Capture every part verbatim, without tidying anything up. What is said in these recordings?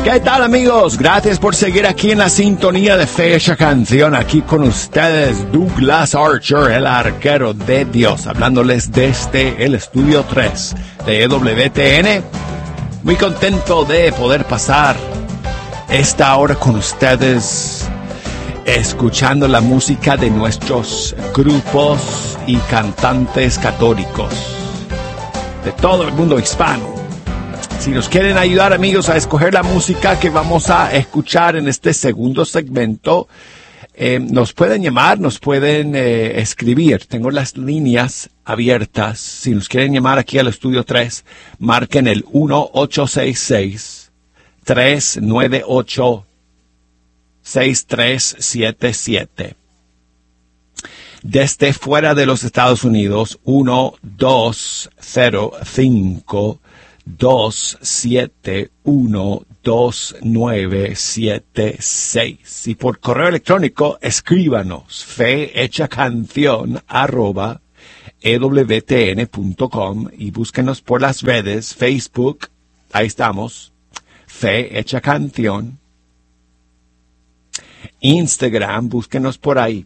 ¿Qué tal, amigos? Gracias por seguir aquí en la sintonía de Fecha Canción. Aquí con ustedes Douglas Archer, el arquero de Dios, hablándoles desde el estudio tres de E W T N. Muy contento de poder pasar esta hora con ustedes, escuchando la música de nuestros grupos y cantantes católicos de todo el mundo hispano. Si nos quieren ayudar, amigos, a escoger la música que vamos a escuchar en este segundo segmento, eh, nos pueden llamar, nos pueden eh, escribir. Tengo las líneas abiertas. Si nos quieren llamar aquí al estudio tres, marquen el uno ocho seis seis, tres nueve ocho, seis tres siete siete. Desde fuera de los Estados Unidos, uno dos cero cinco, dos siete uno, dos nueve siete seis. Y por correo electrónico, escríbanos fehechacanción arroba ewtn.com y búsquenos por las redes, Facebook, ahí estamos, Fe Hecha Canción, Instagram, búsquenos por ahí.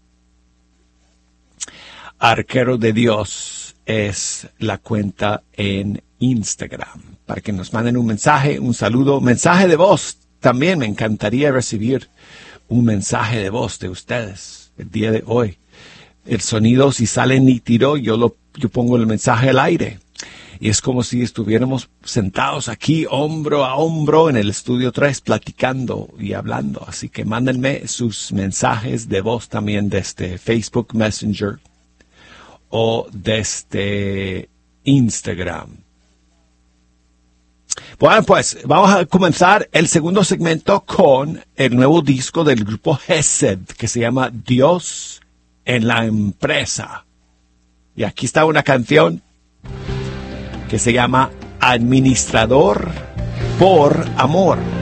Arquero de Dios es la cuenta en Instagram, para que nos manden un mensaje, un saludo, mensaje de voz. También me encantaría recibir un mensaje de voz de ustedes el día de hoy. El sonido, si sale nítido, yo lo yo pongo el mensaje al aire. Y es como si estuviéramos sentados aquí, hombro a hombro, en el estudio tres, platicando y hablando. Así que mándenme sus mensajes de voz también desde Facebook Messenger o desde Instagram. Bueno, pues vamos a comenzar el segundo segmento con el nuevo disco del grupo Gesed, que se llama Dios en la Empresa. Y aquí está una canción que se llama Administrador por Amor.